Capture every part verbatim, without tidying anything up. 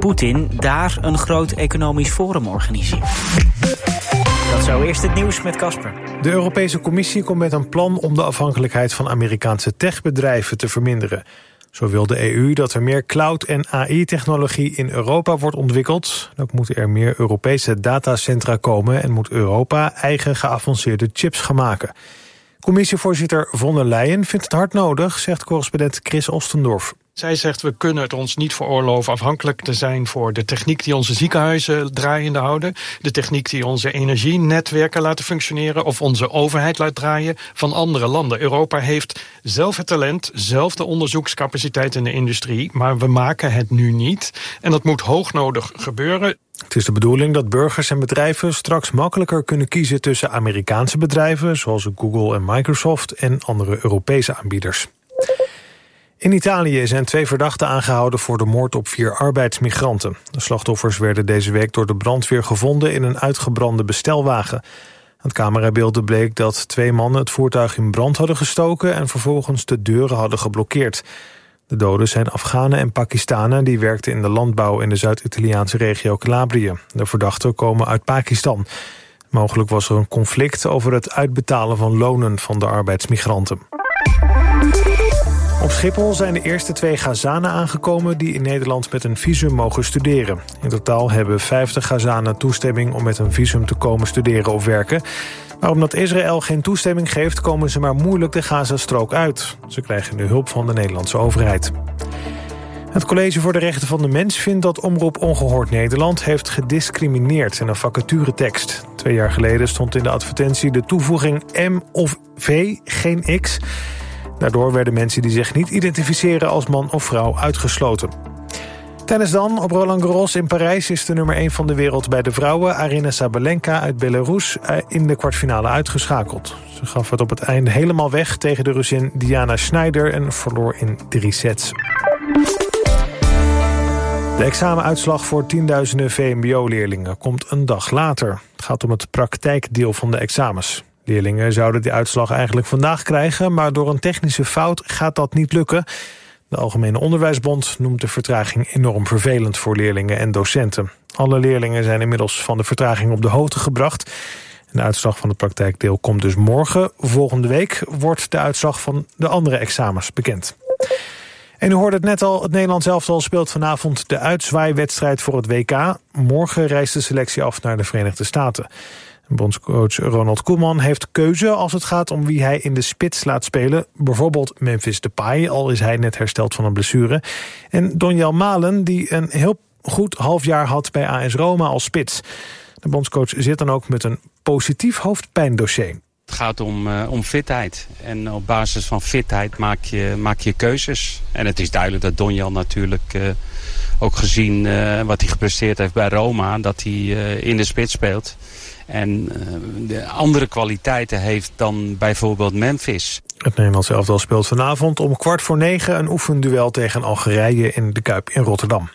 Poetin daar een groot economisch forum organiseren. Dat zo eerst het nieuws met Casper. De Europese Commissie komt met een plan om de afhankelijkheid van Amerikaanse techbedrijven te verminderen. Zo wil de E U dat er meer cloud- en A I-technologie in Europa wordt ontwikkeld. Ook moeten er meer Europese datacentra komen en moet Europa eigen geavanceerde chips gaan maken. Commissievoorzitter von der Leyen vindt het hard nodig, zegt correspondent Chris Ostendorf. Zij zegt, we kunnen het ons niet veroorloven afhankelijk te zijn voor de techniek die onze ziekenhuizen draaiende houden, de techniek die onze energienetwerken laten functioneren of onze overheid laat draaien van andere landen. Europa heeft zelf het talent, zelf de onderzoekscapaciteit in de industrie, maar we maken het nu niet. En dat moet hoognodig gebeuren. Het is de bedoeling dat burgers en bedrijven straks makkelijker kunnen kiezen tussen Amerikaanse bedrijven, zoals Google en Microsoft, en andere Europese aanbieders. In Italië zijn twee verdachten aangehouden voor de moord op vier arbeidsmigranten. De slachtoffers werden deze week door de brandweer gevonden in een uitgebrande bestelwagen. Aan camerabeelden bleek dat twee mannen het voertuig in brand hadden gestoken en vervolgens de deuren hadden geblokkeerd. De doden zijn Afghanen en Pakistanen die werkten in de landbouw in de Zuid-Italiaanse regio Calabrië. De verdachten komen uit Pakistan. Mogelijk was er een conflict over het uitbetalen van lonen van de arbeidsmigranten. Op Schiphol zijn de eerste twee Gazanen aangekomen die in Nederland met een visum mogen studeren. In totaal hebben vijftig Gazanen toestemming om met een visum te komen studeren of werken. Maar omdat Israël geen toestemming geeft, komen ze maar moeilijk de Gazastrook uit. Ze krijgen de hulp van de Nederlandse overheid. Het College voor de Rechten van de Mens vindt dat Omroep Ongehoord Nederland heeft gediscrimineerd in een vacaturetekst. Twee jaar geleden stond in de advertentie de toevoeging M of V, geen X. Daardoor werden mensen die zich niet identificeren als man of vrouw uitgesloten. Tennis dan. Op Roland Garros in Parijs is de nummer één van de wereld bij de vrouwen, Aryna Sabalenka uit Belarus, in de kwartfinale uitgeschakeld. Ze gaf het op het einde helemaal weg tegen de Russin Diana Schneider en verloor in drie sets. De examenuitslag voor tienduizenden V M B O-leerlingen komt een dag later. Het gaat om het praktijkdeel van de examens. Leerlingen zouden die uitslag eigenlijk vandaag krijgen, maar door een technische fout gaat dat niet lukken. De Algemene Onderwijsbond noemt de vertraging enorm vervelend voor leerlingen en docenten. Alle leerlingen zijn inmiddels van de vertraging op de hoogte gebracht. En de uitslag van het praktijkdeel komt dus morgen. Volgende week wordt de uitslag van de andere examens bekend. En u hoorde het net al, het Nederlands elftal speelt vanavond de uitzwaaiwedstrijd voor het W K. Morgen reist de selectie af naar de Verenigde Staten. Bondscoach Ronald Koeman heeft keuze als het gaat om wie hij in de spits laat spelen. Bijvoorbeeld Memphis Depay, al is hij net hersteld van een blessure. En Donjel Malen, die een heel goed half jaar had bij A S Roma als spits. De bondscoach zit dan ook met een positief hoofdpijndossier. Het gaat om, uh, om fitheid. En op basis van fitheid maak je, maak je keuzes. En het is duidelijk dat Donjel natuurlijk, uh, ook gezien uh, wat hij gepresteerd heeft bij Roma, dat hij uh, in de spits speelt. En uh, de andere kwaliteiten heeft dan bijvoorbeeld Memphis. Het Nederlands elftal speelt vanavond om kwart voor negen een oefenduel tegen Algerije in de Kuip in Rotterdam.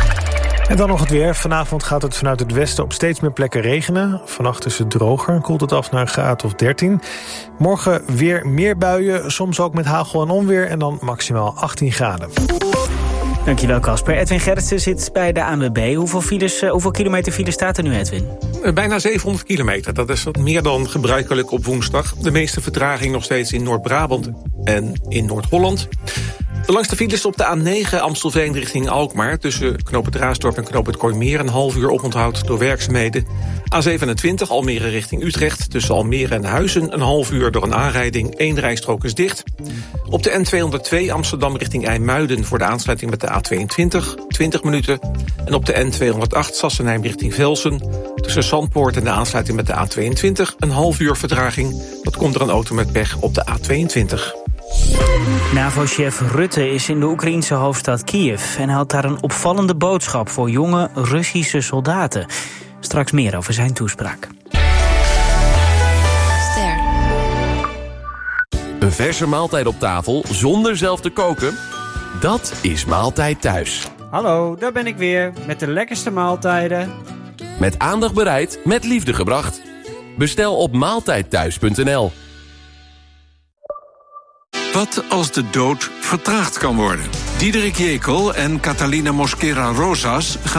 En dan nog het weer. Vanavond gaat het vanuit het westen op steeds meer plekken regenen. Vannacht is het droger, koelt het af naar een graad of dertien. Morgen weer meer buien, soms ook met hagel en onweer en dan maximaal achttien graden. Dankjewel Casper. Edwin Gerritsen zit bij de A N W B. Hoeveel, files, uh, hoeveel kilometer file staat er nu, Edwin? Bijna zevenhonderd kilometer. Dat is wat meer dan gebruikelijk op woensdag. De meeste vertraging nog steeds in Noord-Brabant en in Noord-Holland. De langste files op de A negen Amstelveen richting Alkmaar. Tussen Knoop het Raasdorp en Knoop het Kooimeer een half uur oponthoud door werkzaamheden. A zevenentwintig Almere richting Utrecht. Tussen Almere en Huizen een half uur door een aanrijding. Eén rijstrook is dicht. Op de N tweehonderdtwee Amsterdam richting IJmuiden voor de aansluiting met de A tweeëntwintig, twintig minuten. En op de N tweehonderdacht Sassenheim richting Velsen. Tussen Zandpoort en de aansluiting met de A tweeëntwintig een half uur vertraging. Dat komt er een auto met pech op de A tweeëntwintig. NAVO-chef Rutte is in de Oekraïense hoofdstad Kiev en had daar een opvallende boodschap voor jonge Russische soldaten. Straks meer over zijn toespraak. Ster. Een verse maaltijd op tafel zonder zelf te koken? Dat is Maaltijd Thuis. Hallo, daar ben ik weer met de lekkerste maaltijden. Met aandacht bereid, met liefde gebracht. Bestel op maaltijdthuis punt n l. Wat als de dood vertraagd kan worden? Diederik Jekel en Catalina Mosquera Rosas gaan